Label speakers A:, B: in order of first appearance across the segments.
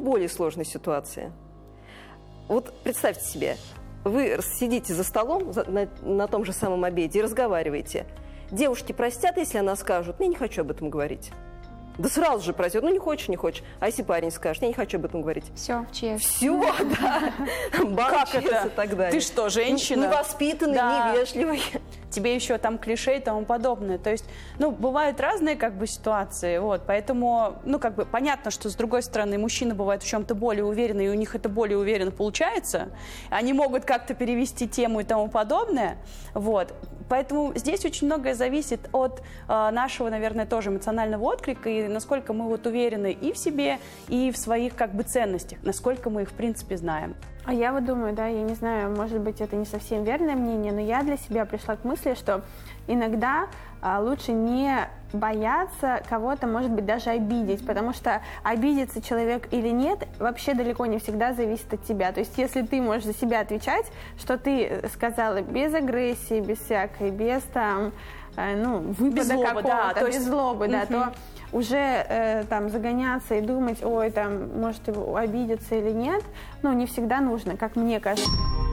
A: в более сложной ситуации. Вот представьте себе, вы сидите за столом на том же самом обеде и разговариваете. Девушки простят, если она скажет: я не хочу об этом говорить. Да сразу же пройдет, не хочешь, не хочешь. А если парень скажет: я не хочу об этом говорить.
B: Все, честно.
A: Все, да.
C: Как это?
A: И так далее.
C: Ты что, женщина?
A: Невоспитанный,
C: да.
A: невежливый.
C: Тебе еще там клише и тому подобное. То есть, бывают разные ситуации, поэтому, понятно, что с другой стороны мужчины бывают в чем-то более уверены, и у них это более уверенно получается. Они могут как-то перевести тему и тому подобное, Поэтому здесь очень многое зависит от нашего, наверное, тоже эмоционального отклика, и насколько мы уверены и в себе, и в своих ценностях, насколько мы их, в принципе, знаем.
B: А я думаю, я не знаю, может быть, это не совсем верное мнение, но я для себя пришла к мысли, что иногда лучше не бояться кого-то, может быть, даже обидеть, потому что обидится человек или нет, вообще далеко не всегда зависит от тебя. То есть, если ты можешь за себя отвечать, что ты сказала без агрессии, без всякой, без выпада какого-то, без злобы, то уже загоняться и думать, может его обидеться или нет, не всегда нужно, как мне кажется.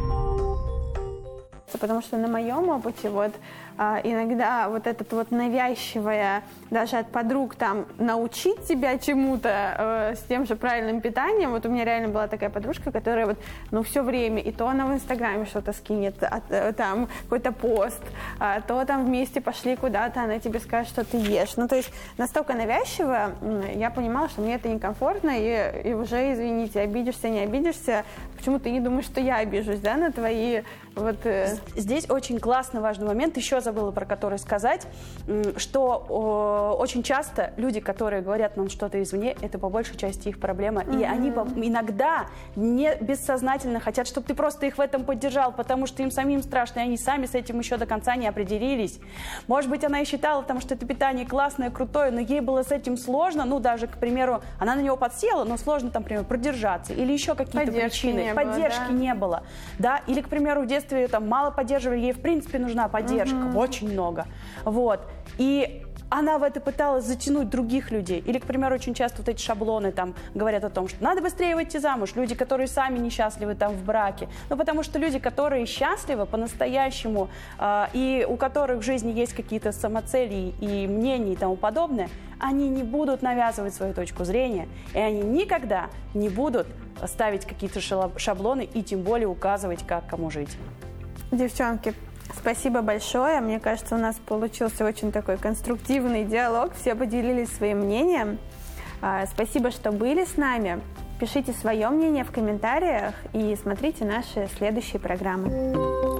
B: Потому что на моем опыте иногда это навязчивое, даже от подруг научить тебя чему-то с тем же правильным питанием. У меня реально была такая подружка, которая все время, и то она в Инстаграме что-то скинет, какой-то пост, то вместе пошли куда-то, она тебе скажет, что ты ешь. То есть настолько навязчиво, я понимала, что мне это некомфортно, и уже, извините, обидишься, не обидишься, почему ты не думаешь, что я обижусь, на твои
C: Здесь очень классный, важный момент, еще забыла про который сказать, что очень часто люди, которые говорят нам что-то извне, это по большей части их проблема, и они иногда не бессознательно хотят, чтобы ты просто их в этом поддержал, потому что им самим страшно, и они сами с этим еще до конца не определились. Может быть, она и считала, что это питание классное, крутое, но ей было с этим сложно, даже, к примеру, она на него подсела, но сложно, например, продержаться, или еще какие-то причины. Поддержки не было, или, к примеру, в детстве мало поддерживали, ей в принципе нужна поддержка, очень много, и она в это пыталась затянуть других людей. Или, к примеру, очень часто эти шаблоны говорят о том, что надо быстрее выйти замуж. Люди, которые сами несчастливы в браке. Потому что люди, которые счастливы по-настоящему, и у которых в жизни есть какие-то самоцели и мнения и тому подобное, они не будут навязывать свою точку зрения, и они никогда не будут ставить какие-то шаблоны и тем более указывать, как кому жить.
B: Девчонки, спасибо большое. Мне кажется, у нас получился очень такой конструктивный диалог. Все поделились своим мнением. Спасибо, что были с нами. Пишите свое мнение в комментариях и смотрите наши следующие программы.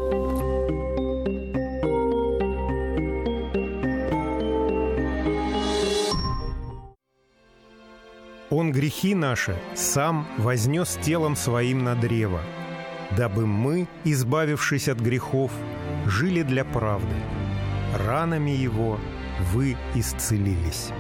D: Он грехи наши сам вознес телом своим на древо, дабы мы, избавившись от грехов, жили для правды. Ранами Его вы исцелились.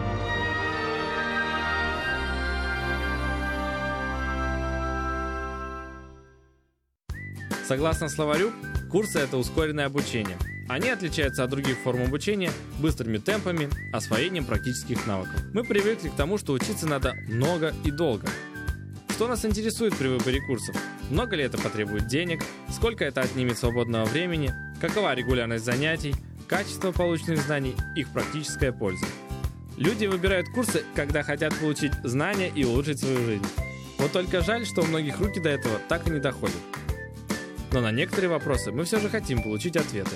E: Согласно словарю, курсы – это ускоренное обучение. Они отличаются от других форм обучения быстрыми темпами, освоением практических навыков. Мы привыкли к тому, что учиться надо много и долго. Что нас интересует при выборе курсов? Много ли это потребует денег? Сколько это отнимет свободного времени? Какова регулярность занятий? Качество полученных знаний? Их практическая польза? Люди выбирают курсы, когда хотят получить знания и улучшить свою жизнь. Вот только жаль, что у многих руки до этого так и не доходят. Но на некоторые вопросы мы все же хотим получить ответы.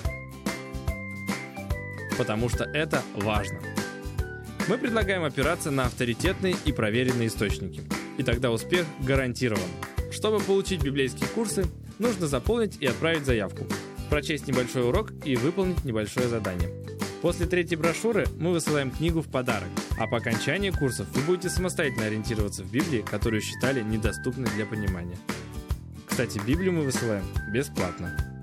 E: Потому что это важно. Мы предлагаем опираться на авторитетные и проверенные источники. И тогда успех гарантирован. Чтобы получить библейские курсы, нужно заполнить и отправить заявку, прочесть небольшой урок и выполнить небольшое задание. После 3-й брошюры мы высылаем книгу в подарок, а по окончании курсов вы будете самостоятельно ориентироваться в Библии, которую считали недоступной для понимания. Кстати, Библию мы высылаем бесплатно.